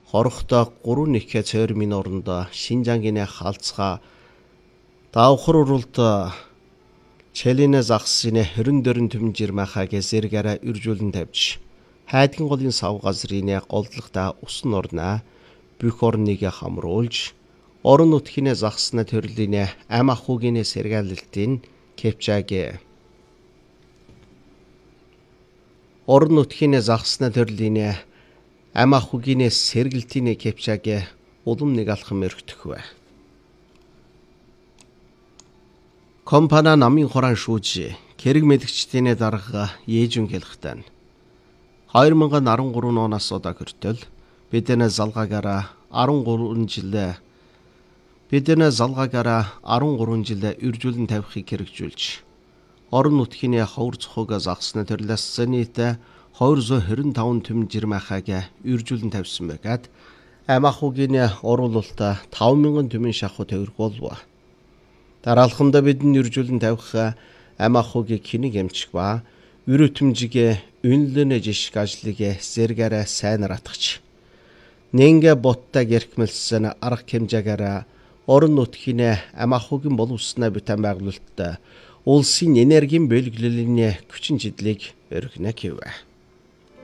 хорохтой 3 нэхэ цойрмын орондоо Шинжаангийн хаалцгаа давхар уралд Челинэ загсын 24 төмөн жирмахагийн зэрэгээрээ үржүүлэн тавьж хайдган голын сав газрын голдлогта усан орноо бүх орныг хамруулж орон нутгийн загсны төрлийн ам ахуйн сэргээлэлтийн кепчааг орон нутгийн загсны төрлийн ам ахуйн сэргэлтийн кепчааг улам нэг алхам өргөдөх бай. Компани намын хорон шүүж хэрэг мэдгчдийн дарга ээжүн хэлэхтэн 2013 оноос удаа хүртэл бидэнэ залгаагаараа 13 жил үржүүлэн тавихыг хэрэгжүүлж орон нутгийн ховор цохог загсны төрлөөс нийт 225 төмөн жирмахааг үржүүлэн тавьсан байгаад ам ахуйн оруулалт 5000 төмөн шахуу төгрөг болов. Дараалхамдаа бидний үржүүлэн тавих ам ахуйн кинэг эмчг ба үрөтмжиг үнэлэн жишг ажлыг зэрэгээрээ сайнаар атгach. Нэнгэ ботта гэрхмэлсэн арга хэмжээгээр орон нутгийн ам ахуйн боловсноо бүтээн байгуулалтад улсын энергийн бөлглөлийн хүчин чиглэлийг өргөнө гэв.